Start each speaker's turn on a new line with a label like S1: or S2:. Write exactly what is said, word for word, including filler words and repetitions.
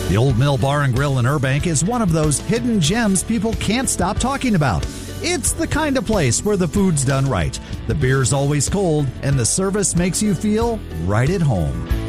S1: The Old Mill Bar and Grill in Burbank is one of those hidden gems people can't stop talking about. It's the kind of place where the food's done right, the beer's always cold, and the service makes you feel right at home.